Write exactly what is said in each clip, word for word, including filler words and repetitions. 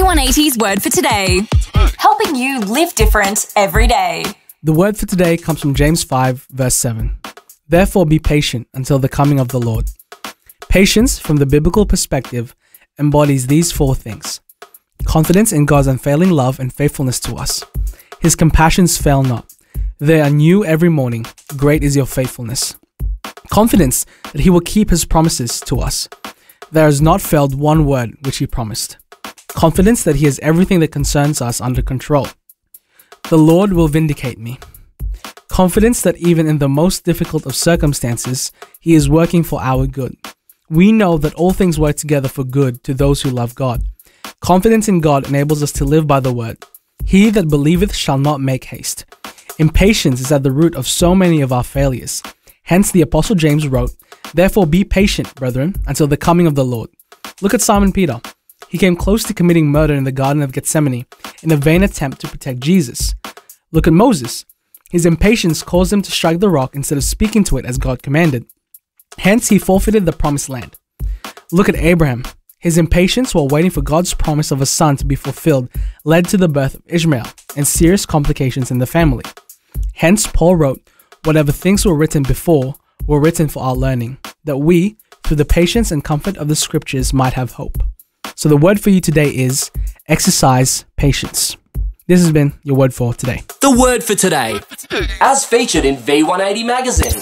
V one eighty's word for today, helping you live different every day. The word for today comes from James five, verse seven. Therefore be patient until the coming of the Lord. Patience, from the biblical perspective, embodies these four things. Confidence in God's unfailing love and faithfulness to us. His compassions fail not. They are new every morning. Great is your faithfulness. Confidence that He will keep His promises to us. There has not failed one word which He promised. Confidence that He has everything that concerns us under control. The Lord will vindicate me. Confidence that even in the most difficult of circumstances, He is working for our good. We know that all things work together for good to those who love God. Confidence in God enables us to live by the word. He that believeth shall not make haste. Impatience is at the root of so many of our failures. Hence the Apostle James wrote, Therefore be patient, brethren, until the coming of the Lord. Look at Simon Peter. He came close to committing murder in the Garden of Gethsemane in a vain attempt to protect Jesus. Look at Moses. His impatience caused him to strike the rock instead of speaking to it as God commanded. Hence he forfeited the promised land. Look at Abraham. His impatience while waiting for God's promise of a son to be fulfilled led to the birth of Ishmael and serious complications in the family. Hence Paul wrote, Whatever things were written before were written for our learning, that we, through the patience and comfort of the scriptures, might have hope. So the word for you today is exercise patience. This has been your word for today. The word for today, as featured in V one eighty magazine.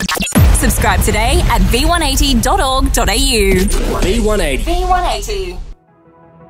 Subscribe today at v one eighty dot org dot a u. V one eighty. V one eighty.